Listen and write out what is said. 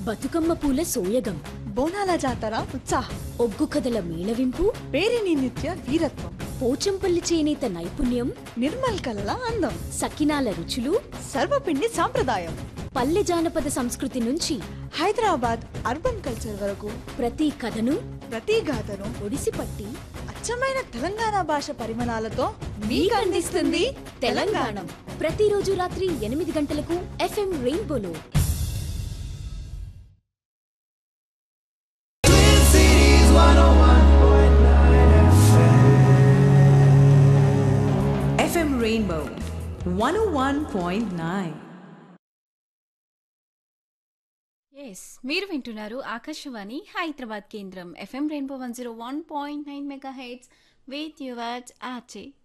బతుకమ్మ పూల సోయగం, బోనాల జాతర ఉత్సాహం, ఒగ్గు కథల మేళవింపు, పేరిని నిత్య వీరత్వం, పోచంపల్లి చేనేత నైపుణ్యం, నిర్మల్ కలల అందం, సకినాల రుచులు, సర్వపిండి సాంప్రదాయం, పల్లె జానపద సంస్కృతి నుంచి హైదరాబాద్ అర్బన్ కల్చర్ వరకు ప్రతి కథను, ప్రతి గాథను ఒడిసిపట్టి అచ్చమైన తెలంగాణ భాష పరిమాణాలతో మీకు అందిస్తుంది తెలంగాణ. ప్రతిరోజు రాత్రి 8 గంటలకు FM రెయిన్బోలో. FM Rainbow 101.9. మీరు వింటున్నారు ఆకాశవాణి హైదరాబాద్ కేంద్రం FM rainbow 101.9 megahertz with your RJ